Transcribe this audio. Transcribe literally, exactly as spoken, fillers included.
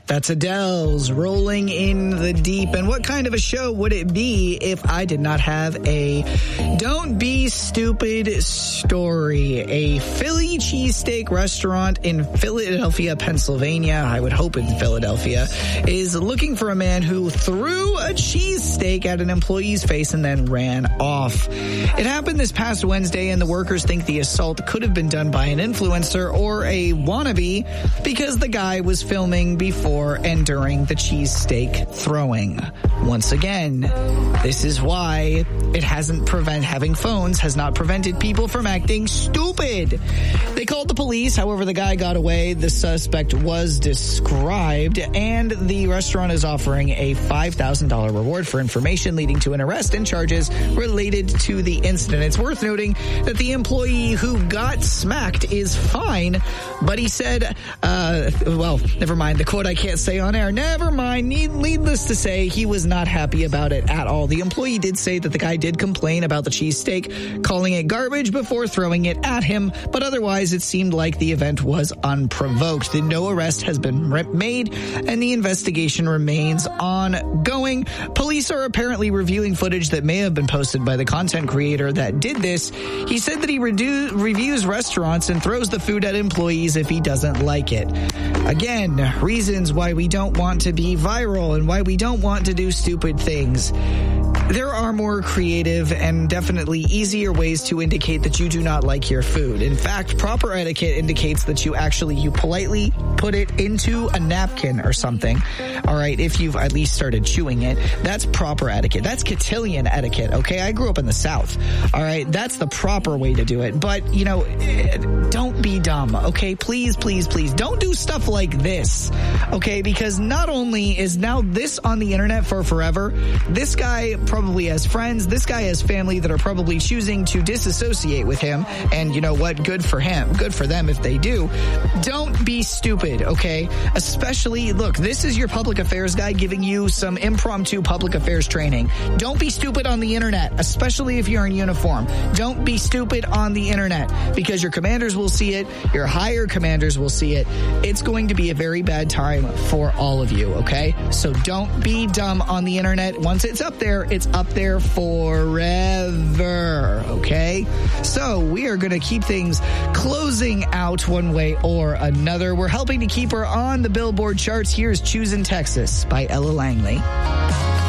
That's Adele's Rolling in the Deep. And what kind of a show would it be if I did not have a Don't Be Stupid story? A Philly cheesesteak restaurant in Philadelphia, Pennsylvania, I would hope in Philadelphia, is looking for a man who threw a cheesesteak at an employee's face and then ran off. It happened this past Wednesday, and the workers think the assault could have been done by an influencer or a wannabe because the guy was filming before and during the cheesesteak throwing. Once again, this is why it hasn't prevent having phones has not prevented people from acting stupid. They called the police. However, the guy got away. The suspect was described, and the restaurant is offering a five thousand dollars reward for information leading to an arrest and charges related to the incident. It's worth noting that the employee who got smacked is fine, but he said, uh, well, never mind. The quote I can't say on air. Never mind. Need, needless to say, he was not happy about it at all. The employee did say that the guy did complain about the cheesesteak, calling it garbage before throwing it at him, but otherwise it seemed like the event was unprovoked. No arrest has been made, and the investigation remains ongoing. Police are apparently reviewing footage that may have been posted by the content creator that did this. He said that he redu- reviews restaurants and throws the food at employees if he doesn't like it. Again, reasons why we don't want to be viral and why we don't want to do stupid things. There are more creative and definitely easier ways to indicate that you do not like your food. In fact, proper etiquette indicates that you actually, you politely put it into a napkin or something. All right, if you've at least started chewing it, that's proper etiquette. That's cotillion etiquette, okay? I grew up in the South. All right, that's the proper way to do it. But, you know, don't be dumb, okay? Please, please, please, don't do stuff like this, okay? Because not only is now this on the internet for forever, this guy probably has friends, this guy has family that are probably choosing to disassociate with him, and you know what? Good for him. Good for them if they do. Don't be stupid, okay? Especially, look, this is your public affairs guy giving you some impromptu public affairs training. Don't be stupid on the internet, especially if you're in uniform. Don't be stupid on the internet, because your commanders will see it, your higher commanders will see it. It's going to be a very bad time for all of you, okay? So don't be dumb on the internet. Once it's up there, it's up there forever, okay? So we are going to keep things closing out one way or another. We're helping to keep her on the Billboard charts. Here's Choosing Texas by Ella Langley.